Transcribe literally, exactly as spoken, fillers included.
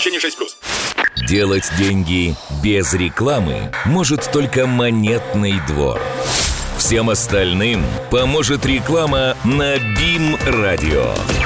Ограничение шесть плюс. Делать деньги без рекламы может только Монетный двор. Всем остальным поможет реклама на БИМ Радио.